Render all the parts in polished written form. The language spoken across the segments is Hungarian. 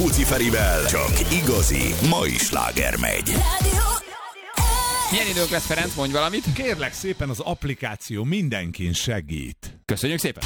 Puzsi Ferivel csak igazi mai sláger megy. Milyen időnk lesz, Ferenc? Mondj valamit. Kérlek szépen, az applikáció mindenkin segít. Köszönjük szépen.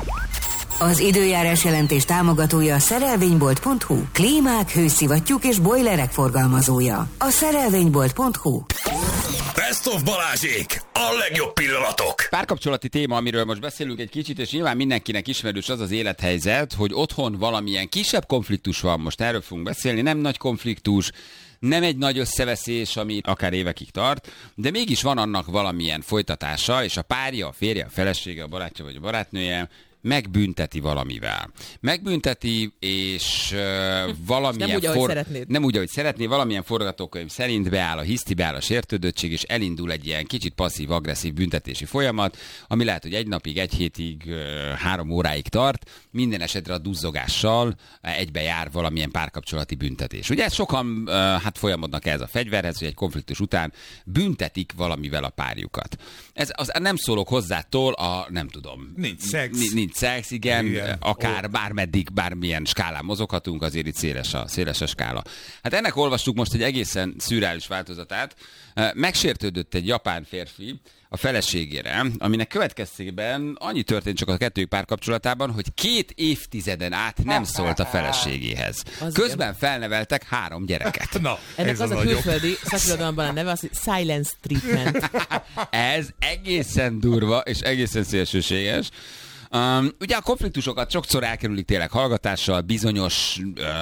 Az időjárás jelentés támogatója a szerelvénybolt.hu. Klímák, hőszivattyúk és bojlerek forgalmazója. A szerelvénybolt.hu. Best of Balázsék! A legjobb pillanatok! Párkapcsolati téma, amiről most beszélünk egy kicsit, és nyilván mindenkinek ismerős az az élethelyzet, hogy otthon valamilyen kisebb konfliktus van, most erről fogunk beszélni, nem nagy konfliktus, nem egy nagy összeveszés, ami akár évekig tart, de mégis van annak valamilyen folytatása, és a párja, a férje, a felesége, a barátja vagy a barátnője megbünteti valamivel. Megbünteti, és valamilyen... Nem úgy, ahogy szeretné, valamilyen forgatókönyv szerint beáll a hiszti, beáll a sértődöttség, és elindul egy ilyen kicsit passzív-agresszív büntetési folyamat, ami lehet, hogy egy napig, egy hétig, 3 óráig tart, minden esetre a duzzogással egybe jár valamilyen párkapcsolati büntetés. Ugye sokan folyamodnak ez a fegyverhez, hogy egy konfliktus után büntetik valamivel a párjukat. Nem szólok hozzától nem tudom. Nincs szex, igen. Akár bármeddig, bármilyen skálán mozoghatunk, azért itt széles a skála. Hát ennek olvastuk most egy egészen szürreális változatát. Megsértődött egy japán férfi a feleségére, aminek következtében annyi történt csak a kettőjük párkapcsolatában, hogy 2 évtizeden át nem szólt a feleségéhez. Közben felneveltek 3 gyereket. Na, ennek az a külföldi szakirodalomban a neve, az, hogy silence treatment. Ez egészen durva és egészen szélsőséges. Ugye a konfliktusokat sokszor elkerülik tényleg hallgatással, bizonyos,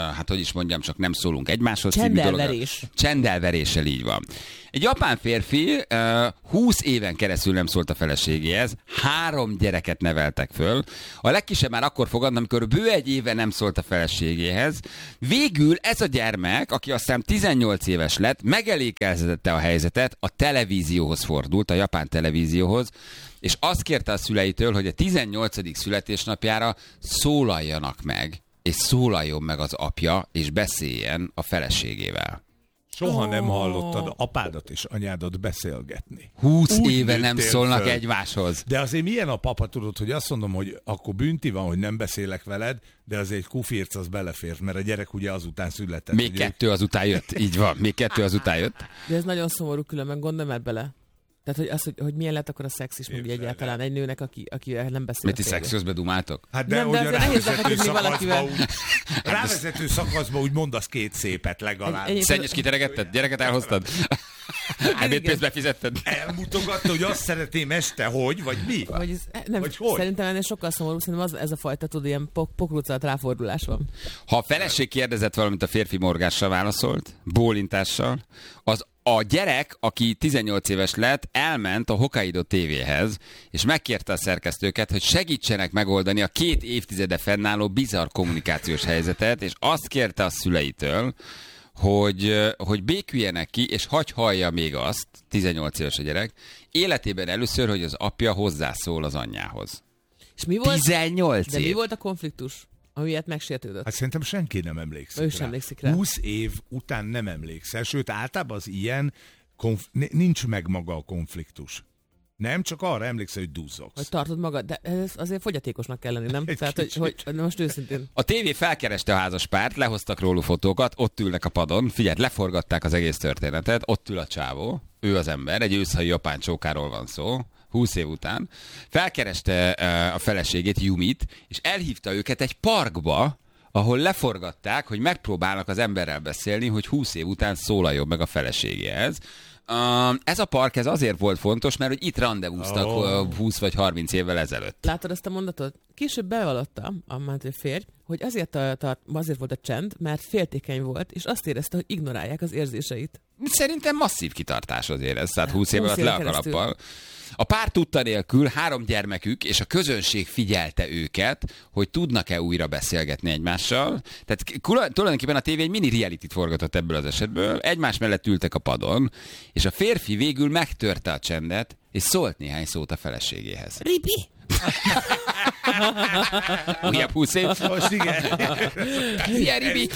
csak nem szólunk egymáshoz. Csendelveréssel, így van. Egy japán férfi 20 éven keresztül nem szólt a feleségéhez, 3 gyereket neveltek föl. A legkisebb már akkor fogad, amikor bő 1 éve nem szólt a feleségéhez. Végül ez a gyermek, aki aztán 18 éves lett, megelékeltetette a helyzetet, a televízióhoz fordult, a japán televízióhoz, és azt kérte a szüleitől, hogy a 18. születésnapjára szólaljanak meg, és szólaljon meg az apja, és beszéljen a feleségével. Soha nem hallottad apádat és anyádat beszélgetni. 20 éve nem szólnak egymáshoz. De azért milyen a papa, tudod, hogy azt mondom, hogy akkor bünti van, hogy nem beszélek veled, de azért egy kufirc az belefért, mert a gyerek ugye azután született. Még 2 azután jött, így van, még 2 azután jött. De ez nagyon szomorú, különben gondolj már bele. Tehát, hogy milyen lett akkor a szex is mondja egyáltalán egy nőnek, akivel nem beszél. Mit ti szex közben dumáltok? Hát de hogy a rávezető szakaszban úgy mondasz 2 szépet legalább. Szennyes kiteregetted? Gyereket elhoztad? Ebédpénzt befizetted? Elmutogatta, hogy azt szeretném este, vagy mi? Vagy szerintem ennél sokkal szomorú, szerintem ez a fajta, ilyen pokrucált ráfordulás van. Ha a feleség kérdezett valamit, a férfi morgással válaszolt, bólintással, a gyerek, aki 18 éves lett, elment a Hokkaido tévéhez, és megkérte a szerkesztőket, hogy segítsenek megoldani a 2 évtizede fennálló bizarr kommunikációs helyzetet, és azt kérte a szüleitől, hogy béküljenek ki, és hagy hallja még azt, 18 éves a gyerek, életében először, hogy az apja hozzászól az anyjához. És mi volt? 18 év. De mi volt a konfliktus? Amiért megsértődött. Hát szerintem senki nem emlékszik rá. Ő sem emlékszik rá. 20 év után nem emlékszel, sőt általában az ilyen nincs meg maga a konfliktus. Nem, csak arra emlékszel, hogy duzzogsz. Hogy tartod magad, de ez azért fogyatékosnak kell lenni, nem? Tehát, hogy most őszintén. A tévé felkereste a házaspárt, lehoztak róluk fotókat, ott ülnek a padon, figyelj, leforgatták az egész történetet, ott ül a csávó, ő az ember, egy őszhajú japán csókáról van szó, 20 év után, felkereste a feleségét, Yumit, és elhívta őket egy parkba, ahol leforgatták, hogy megpróbálnak az emberrel beszélni, hogy 20 év után szólaljon meg a feleségéhez. Ez a park azért volt fontos, mert hogy itt randevúztak 20 vagy 30 évvel ezelőtt. Látod ezt a mondatot? Később bevallotta a férj, hogy azért volt a csend, mert féltékeny volt, és azt érezte, hogy ignorálják az érzéseit. Szerintem masszív kitartás azért ez, tehát 20 év alatt le a kalappal. A pár tudta nélkül 3 gyermekük, és a közönség figyelte őket, hogy tudnak-e újra beszélgetni egymással. Tehát tulajdonképpen a tévé egy mini reality-t forgatott ebből az esetből. Egymás mellett ültek a padon, és a férfi végül megtörte a csendet, és szólt néhány szót a feleségéhez. Ripi! Újabb 20 év. Most igen. Ilyen Ribi.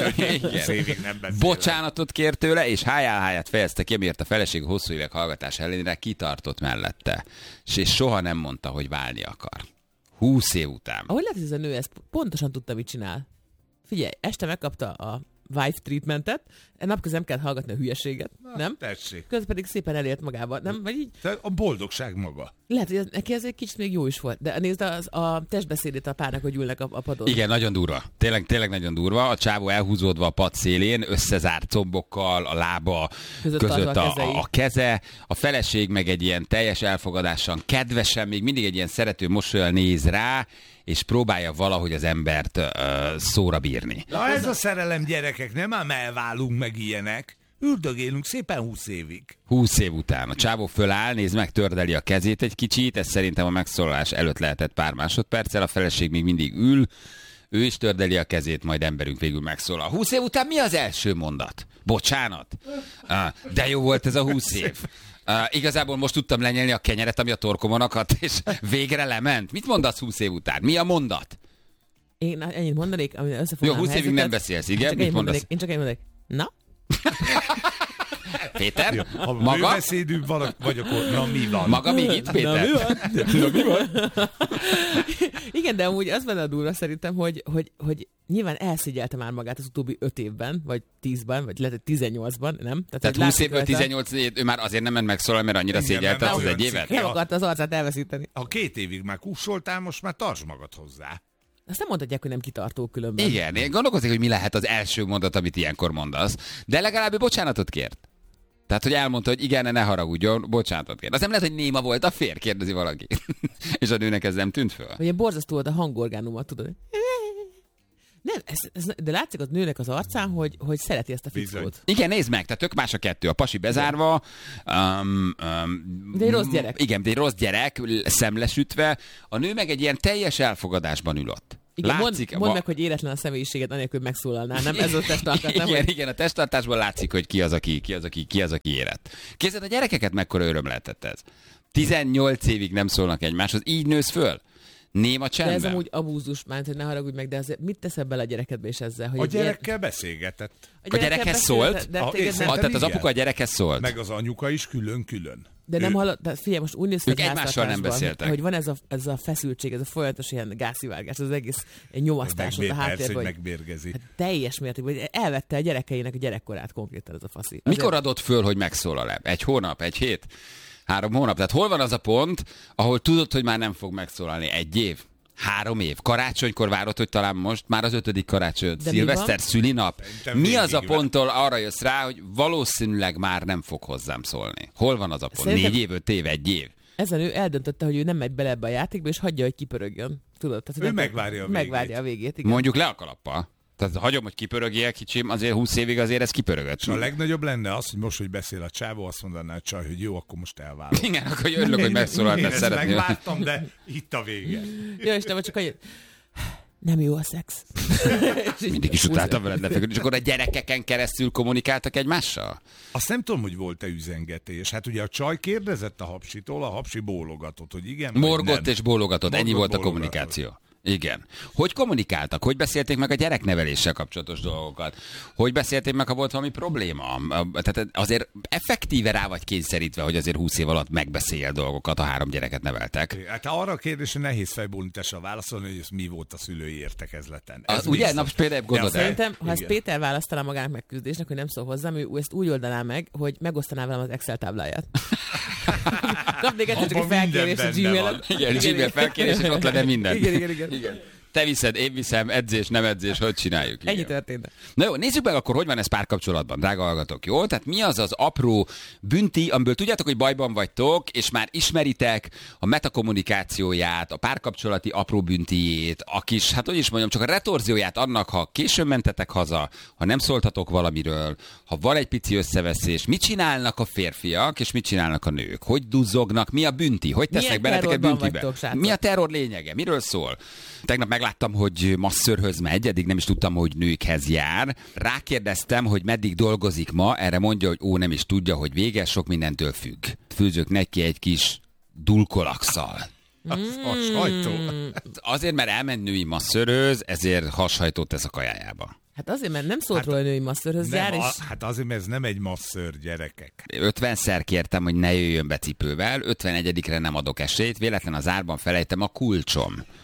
Bocsánatot kért tőle, és háját fejezte ki, amiért a feleség hosszú évek hallgatás ellenére kitartott mellette. És soha nem mondta, hogy válni akar. 20 év után. Ahogy lehet, hogy ez a nő ezt pontosan tudta, mit csinál. figyelj, este megkapta a wife treatmentet, napközben kellett hallgatni a hülyeséget, nem? Tessék. Közben pedig szépen elért magába, nem? Vagy így? A boldogság maga. Lehet, hogy neki ez egy kicsit még jó is volt, de nézd a testbeszédét a párnak, hogy ülnek a padon. Igen, nagyon durva. Tényleg nagyon durva. A csávó elhúzódva a pad szélén, összezárt combokkal, a lába között a keze, a feleség meg egy ilyen teljes elfogadással, kedvesen, még mindig egy ilyen szerető mosollyal néz rá, és próbálja valahogy az embert szóra bírni. Na ez a szerelem, gyerekek, nem ám elválunk meg ilyenek. Üldögélünk szépen 20 évig. 20 év után. A csávó föláll, nézd meg, tördeli a kezét egy kicsit, ez szerintem a megszólalás előtt lehetett pár másodperccel, a feleség még mindig ül, ő is tördeli a kezét, majd emberünk végül megszólal. 20 év után mi az első mondat? Bocsánat? De jó volt ez a 20 év. Igazából most tudtam lenyelni a kenyeret, ami a torkomon akadt, és végre lement. Mit mondasz 20 év után? Mi a mondat? Én ennyit mondanék, ami összefognám jó, 20 évig nem beszélsz, igen? Mit mondasz? Én csak ennyit mondanék. Na? Péter? Ja, ha maga? beszédünk vagy akkor, na mi van? Maga még itt, Péter? Na mi van? Igen, de amúgy az benne a durva szerintem, hogy nyilván elszégyeltem már magát az utóbbi 5 évben, vagy 10-ben, vagy lehet, hogy 18-ban, nem? Tehát 20 évből 18 év, ő már azért nem ment megszólalni, mert annyira szégyelte az egy évet? Nem akarta az arcát elveszíteni. Ha 2 évig már kussoltál, most már tartsd magad hozzá. Azt nem mondhatják, hogy nem kitartó különben. Igen, én gondolkozik, hogy mi lehet az első mondat, amit ilyenkor mondasz. De legalább bocsánatot kért. Tehát, hogy elmondta, hogy igen, ne haragudjon, bocsánatot kért. Az nem lehet, hogy néma volt a férj, kérdezi valaki. És a nőnek ez nem tűnt föl. Ugye borzasztó volt a hangorgánumot, tudod? Nem, de látszik az nőnek az arcán, hogy szereti ezt a fickót. Igen, nézd meg, tehát tök más a kettő. A pasi bezárva. De egy rossz gyerek. Igen, de egy rossz gyerek, szemlesütve. A nő meg egy ilyen teljes elfogadásban ül ott. Igen, mondd meg, hogy éretlen a személyiséget, anélkül megszólalnál, nem? Ez a testtartás, nem? Igen, a testtartásból látszik, hogy ki az, aki érett. Képzeld, a gyerekeket mekkora öröm lehetett ez. 18 évig nem szólnak egymáshoz, így nősz föl. Néma csendben. De ez amúgy abúzus, mert hogy ne haragudj meg, de azért mit teszel bele a gyerekedbe és ezzel? Hogy a gyerekkel beszélgetett. A gyerekhez szólt? Tehát az apuka a gyerekhez szólt? Meg az anyuka is külön-külön. De nem hallott, tehát figyelj, most úgy néz ki, ők egymással nem beszéltek. Hogy van ez a feszültség, ez a folyamatos ilyen gázszivárgás, az egész nyomasztás a háttérben. Hogy megbérgezi. Hát teljes mértékben, hogy elvette a gyerekeinek a gyerekkorát konkrétan ez a faszi. Mikor adott föl, hogy megszólal-e? 1 hónap, 1 hét, 3 hónap? Tehát hol van az a pont, ahol tudod, hogy már nem fog megszólalni? 1 év? 3 év. Karácsonykor várod, hogy talán most már az 5. karácsony, szilveszter, szülinap. Mi az a ponttól arra jössz rá, hogy valószínűleg már nem fog hozzám szólni? Hol van az a pont? Szerintem 4 év, 5 év, 1 év? Ezen ő eldöntötte, hogy ő nem megy bele ebbe a játékba, és hagyja, hogy kipörögjön. Tudod? Tehát, ő megvárja a végét. Igen. Mondjuk le a kalappal. Tehát hagyom, hogy kipörögjél, kicsim, azért 20 évig azért ez kipörögött. És a legnagyobb lenne az, hogy most, hogy beszél a csávó, azt mondaná a csaj, hogy jó, akkor most elválok. Igen, akkor örülök, hogy megszólalt, mert szeretném. Megvártam, de itt a vége. Jó, Istenem, csak hogy nem jó a szex. Mindig is utáltam veled lefeküdni, és akkor a gyerekeken keresztül kommunikáltak egymással? Azt nem tudom, hogy volt-e üzengetés. Hát ugye a csaj kérdezett a hapsitól, a hapsi bólogatott, hogy igen. Morgott és bólogatott, ennyi volt a kommunikáció. Igen. Hogy kommunikáltak? Hogy beszélték meg a gyerekneveléssel kapcsolatos dolgokat? Hogy beszélték meg, ha volt valami probléma? Tehát azért effektíve rá vagy kényszerítve, hogy azért 20 év alatt megbeszéljél dolgokat, ha 3 gyereket neveltek. Hát arra a kérdésre nehéz fejbólintással válaszolni, hogy ez mi volt a szülői értekezleten. Ugye? Na, például gondolod el. Szerintem, ha ezt Péter választaná magának megküzdésnek, hogy nem szól hozzám, ő ezt úgy oldaná meg, hogy megosztaná velem az Excel tábláját. Kapnék egyszer csak egy felkérés a Gmail-en. Igen, Gmail felkérés, és ott lenne minden. Igen. Te viszed, én viszem, edzés, nem edzés, hogy csináljuk? Ennyi történt. Na jó, nézzük meg akkor, hogy van ez párkapcsolatban, drága hallgatók, jó? Tehát mi az az apró bünti, amiből tudjátok, hogy bajban vagytok, és már ismeritek a metakommunikációját, a párkapcsolati apró büntijét, a kis, hát hogy is mondjam, csak a retorzióját annak, ha későn mentetek haza, ha nem szóltatok valamiről, ha van egy pici összeveszés, mit csinálnak a férfiak, és mit csinálnak a nők? Hogy duzzognak, mi a bünti? Hogy tesznek benneteket büntibe? Mi a terror lényege? Miről szól? Tegnap megláttam, hogy masszörhöz megy, eddig nem is tudtam, hogy nőkhez jár. Rákérdeztem, hogy meddig dolgozik ma, erre mondja, hogy nem is tudja, hogy vége, sok mindentől függ. Főzök neki egy kis dulkolakszal. Hashajtó. Azért, mert elment női masszörhöz, ezért hashajtót tesz a kajájába. Hát azért, mert nem szólt róla a női masszörhöz jár, és... Hát azért, mert ez nem egy masször, gyerekek. 50-szer kértem, hogy ne jöjjön be cipővel, 51-re nem adok esélyt, véletlen az árban felejtem a kulcsom.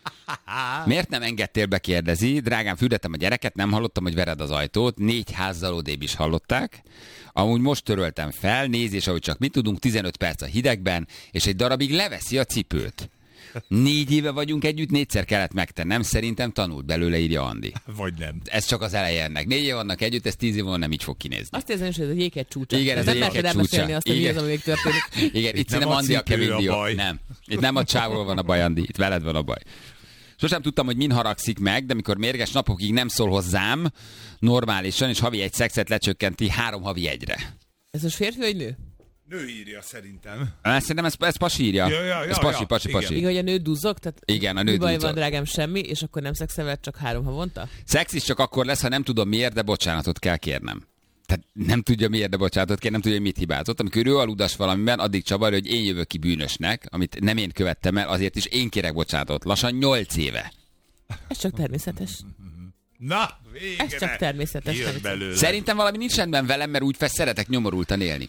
Miért nem engedtél be, kérdezi. Drágám, fürdettem a gyereket, nem hallottam, hogy vered az ajtót. 4 házzal odébb is hallották. Amúgy most töröltem fel, nézés, ahogy csak mit tudunk, 15 perc a hidegben, és egy darabig leveszi a cipőt. 4 éve vagyunk együtt, 4-szer kellett megtennem, szerintem tanult belőle, írja Andi. Vagy nem. Ez csak az eleje ennek. 4 éve vannak együtt, ez 10 év van nem így fog kinézni. Azt érzem is, hogy ez a jéghegy csúcsa. Igen, ez a jéghegy csúcsa. Azt, hogy mi az, ami még történik. Igen, itt nem Andi a kemény dió. Nem. Itt nem a csávról van a baj, Andi. Itt veled van a baj. Sosem tudtam, hogy min haragszik meg, de mikor mérges napokig nem szól hozzám normálisan, és havi 1 szexet lecsökkenti 3 havi 1-re. Ez most férfi vagy nő? Nő írja szerintem. Szerintem ez pasi írja. Ez pasi. Igen, hogy a nő duzzog? Tehát igen, a nő baj duzzog. van, drágám, semmi, és akkor nem szexeled csak 3 havonta? Szex is csak akkor lesz, ha nem tudom miért, de bocsánatot kell kérnem. Tehát nem tudja miért, de bocsánatot kér, nem tudja, hogy mit hibázott. Amikor ő aludas valamiben, addig csavarja, hogy én jövök ki bűnösnek, amit nem én követtem el, azért is én kérek bocsánatot. Lassan 8 éve. Ez csak természetes. Na, végre! Ez csak természetes. Szerintem valami nincs rendben velem, mert úgy szeretek nyomorultan élni.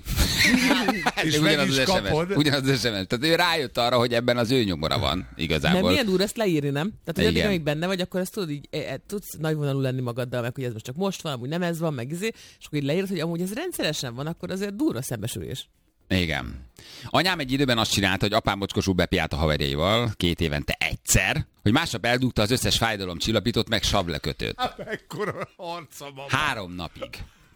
És meg is kapod. Ugyanaz az SMS. Tehát ő rájött arra, hogy ebben az ő nyomora van igazából. Nem, milyen durva ezt leírni, nem? Tehát, hogy addig, amíg benne vagy, akkor ezt tudod, így tudsz nagyvonalú lenni magaddal, meg hogy ez most csak most van, amúgy nem ez van, meg izé, és akkor így leírod, hogy amúgy ez rendszeresen van, akkor azért durva szembesülés. Igen. Anyám egy időben azt csinálta, hogy apám mocskosul bepiált a haverjaival 2 évente egyszer, hogy másnap eldugta az összes fájdalomcsillapítót, meg sablekötőt. Mekkora harca van. 3 napig.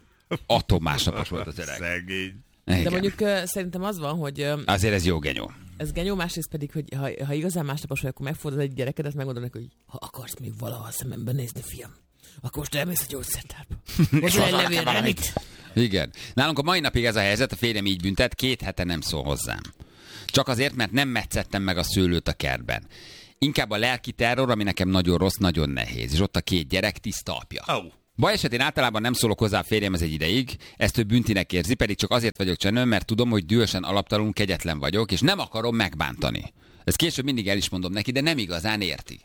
Attól másnapos volt az öreg. Szegény. Igen. De mondjuk szerintem az van, hogy... Azért ez jó genyó. Ez genyó, másrészt pedig, hogy ha igazán másnapos vagy, akkor megfordod egy gyerekedet, megmondod neki, hogy ha akarsz még valaha szemembe nézni, fiam, akkor most elmész a gyógyszertárba. Most egy levélre, mit? Igen. Nálunk a mai napig ez a helyzet, a férjem így büntet, 2 hete nem szól hozzám. Csak azért, mert nem metszettem meg a szőlőt a kertben. Inkább a lelki terror, ami nekem nagyon rossz, nagyon nehéz. És ott a 2 gyerek, tiszta apja. Oh. Baj esetén általában nem szólok hozzá a férjemhez egy ideig, ezt ő büntinek érzi, pedig csak azért vagyok csendben, mert tudom, hogy dühösen alaptalanul kegyetlen vagyok, és nem akarom megbántani. Ezt később mindig el is mondom neki, de nem igazán érti.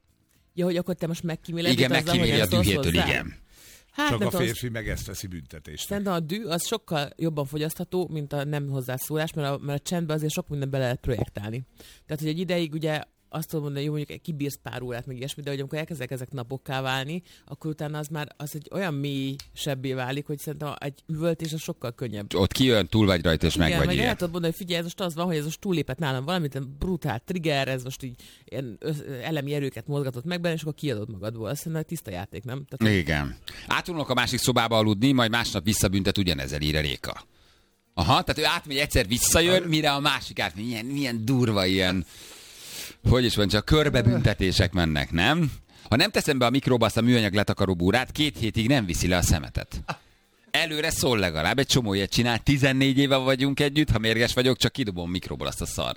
Ja, hogy akkor te most megkíméled? Igen, megkíméli a dühétől, igen. Hát, csak a férfi meg ezt veszi büntetést. Szerintem a düh az sokkal jobban fogyasztható, mint a nem hozzászólás, mert a csendben azért sok minden bele lehet projektálni. Tehát, hogy egy ideig ugye azt tudom mondani, hogy mondjuk kibírsz pár órát, meg ilyesmi, de hogy amikor elkezdek ezek napokká válni, akkor utána az már az egy olyan mélyesebbé válik, hogy szerintem egy üvöltés az sokkal könnyebb. Ott kijön, túl vagy rajta, és igen, meg vagy meg ilyen. el tudod mondani, hogy figyelj, ez most az van, hogy ez most túllépett nálam valamit, brutál trigger, ez most így ilyen elemi erőket mozgatott meg benne, és akkor kiadod magadból. Azt szerintem tiszta játék, nem? Tehát, igen. Átulnak a másik szobába aludni, majd másnap visszabüntet ugyanezzel, írja Réka. Aha, tehát ő átmegy, egyszer visszajön, mire a másik átmegy. Milyen durva ilyen... Hogy is van, csak körbebüntetések mennek, nem? Ha nem teszem be a mikróba azt a műanyag letakaró búrát, 2 hétig nem viszi le a szemetet. Előre szól legalább, egy csomó ilyet csinál, 14 éve vagyunk együtt, ha mérges vagyok, csak kidobom mikróból azt a szart.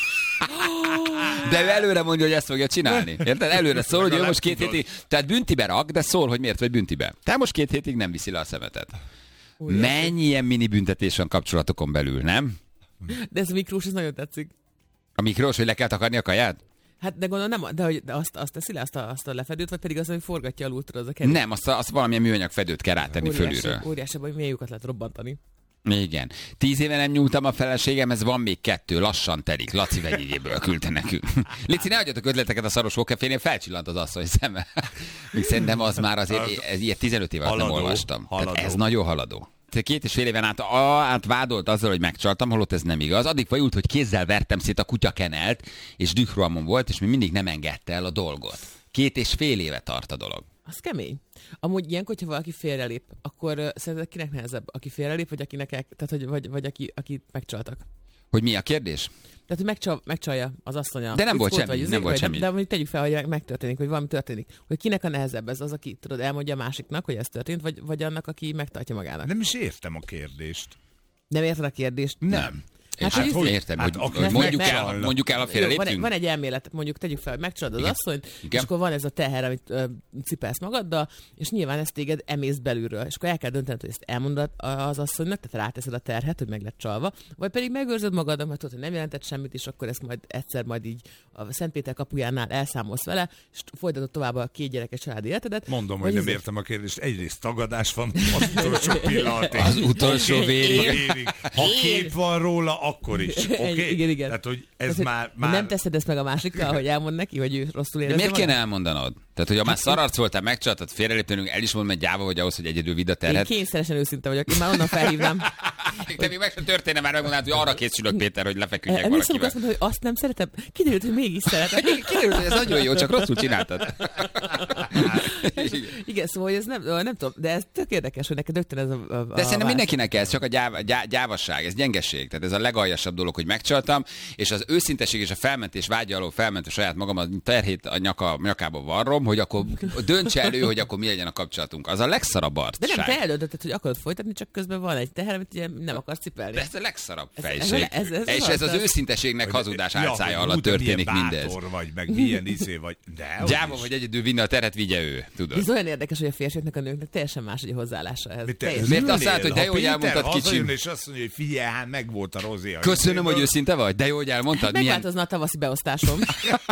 De ő előre mondja, hogy ezt fogja csinálni. Érted? Előre szól, hogy ő most 2 hétig, tehát büntibe rak, de szól, hogy miért vagy büntibe. Tehát most 2 hétig nem viszi le a szemetet. Mennyi ilyen mini büntetés van kapcsolatokon belül, nem? De ez a mikrós, ez nagyon tetszik. A mikrós, hogy le kell takarni a kaját? Hát de gondolom nem, de azt teszi le, azt a lefedőt, vagy pedig az, hogy forgatja alultra az a kerül? Nem, azt valamilyen műanyag fedőt kell rátenni fölülről. Óriásabb, hogy milyen lyukat lehet robbantani. Igen. 10 éve nem nyúltam a feleségemhez, van még 2, lassan telik. Laci vegyégyéből küldte nekünk. Lici, ne adjatok ötleteket a szaros hókefénél, felcsillant az asszony szeme. Még szerintem az már azért, ez ilyet 15 éve nem olvastam. Tehát ez nagyon haladó. 2,5 éven át vádolt azzal, hogy megcsaltam, holott ez nem igaz. Addig fajult, hogy kézzel vertem szét a kutyakenelt, és dührohamon volt, és még mindig nem engedte el a dolgot. 2,5 éve tart a dolog. Az kemény. Amúgy ilyenkor, hogyha valaki félrelép, akkor szerinted kinek nehezebb? Aki félrelép, vagy akinek tehát, vagy aki megcsaltak? Hogy mi a kérdés? Tehát, hogy megcsalja az asszonya. De nem volt semmi, nem volt semmi. De mondjuk tegyük fel, hogy megtörténik, hogy valami történik. Hogy kinek a nehezebb ez az, aki tudod, elmondja a másiknak, hogy ez történt, vagy annak, aki megtartja magának? Nem is értem a kérdést. Nem érted a kérdést? Nem. Hát hogy értem, hogy mondjuk el a félreléptünk? Van egy elmélet, mondjuk tegyük fel, hogy megcsalod az asszonyt, és akkor van ez a teher, amit cipelsz magaddal, és nyilván ezt téged emész belülről, és akkor el kell döntened, hogy ezt elmondod az asszonynak, tehát ráteszed a terhet, hogy meg lett csalva, vagy pedig megőrzöd magadat, mert tudod, hogy nem jelentett semmit, és akkor ezt majd egyszer így a Szentpéter kapujánál elszámolsz vele, és folytatod tovább a 2 gyerekes családi életedet. Mondom, hogy nem értem a kérdést. Egyrészt tagadás van az utolsó pillanatig. Az utolsó vérig. Ha kép van róla, akkor is, oké? Igen. Tehát, hogy ez tehát, már... Nem teszed ezt meg a másikkal, hogy elmond neki, hogy ő rosszul érzi. De miért kéne elmondanod? Tehát, hogy ha már szararc voltál, megcsaltad, félreléptünk, el is mondom, hogy gyáva vagy ahhoz, hogy egyedül vidd a terhet. Én kényszeresen őszinte vagyok, én már onnan felhívnám. De még meg sem történne, már megmondanád, hogy arra készülök, Péter, hogy lefeküdjek valakivel. valakivel. Azt mondta, hogy azt nem szeretem. Kiderült, hogy mégis szeretem. Kiderült, hogy ez nagyon jó, csak rosszul csináltad. Igen, szóval ez nem tudom, de ez tök érdekes, hogy neked rögtön ez a De szerintem mindenkinek ez, csak a gyávasság, ez gyengeség. Tehát ez a legaljasabb dolog, hogy megcsaltam, és az őszinteség és a felmentés vágya alól felmentve saját magam a terhét a nyakába varrom, hogy akkor döntse elő, hogy akkor mi legyen a kapcsolatunk. Az a legszarabb arcság. De nem, te eldöntötted, hogy akarod folytatni, csak közben van egy teher, amit ugye nem akarsz cipelni. De ez a legszarabb fejség. És ez az az őszinteségnek hazudás álcája alatt történik mindez. Vagy, meg milyen vagy. De gyáva vagy egyedül vinni a terhet, vigye ő, tudod. Ez olyan érdekes, hogy a férfiaknak, a nőknek teljesen más egy hozzáállása ehhez. Miért azt látod, hogy de jó, hogy elmondtad kicsim. És azt mondja, hogy figyelj, hát meg volt a rozé. Köszönöm, hogy őszinte vagy, de jó, hogy elmondtad. Megváltozna a tavaszi beosztásom.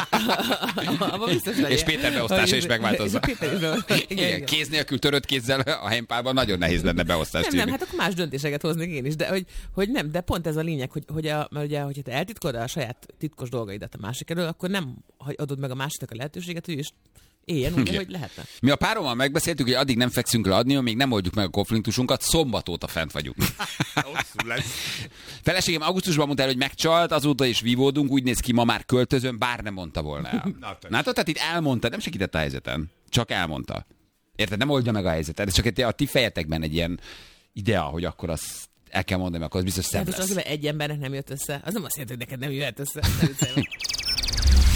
És Péter beosztása is megváltozna. Igen, kéz nélkül, törött kézzel a helypálban nagyon nehéz lenne beosztást nem, hát akkor más döntéseket hoznék én is, de hogy nem, de pont ez a lényeg, mert ugye, hogyha te eltitkolod a saját titkos dolgaidat a másik elől, akkor nem adod meg a másiknak a lehetőséget, hogy is éljen úgy, hogy lehetne. Mi a párommal megbeszéltük, hogy addig nem fekszünk le adni, még nem oldjuk meg a konfliktusunkat, szombat óta fent vagyunk. Feleségem augusztusban mondta el, hogy megcsalt, azóta is vívódunk, úgy néz ki, ma már költözöm, bár nem mondta volna el. Látod, tehát itt elmondta, nem segített a helyzeten, csak elmondta. Érted, nem oldja meg a helyzetet, ez csak a ti fejetekben egy ilyen idea, hogy akkor azt el kell mondani, akkor az biztos szebb lesz. Az, hogy egy embernek nem jött össze, az nem azt jelenti, hogy neked nem jöhet össze.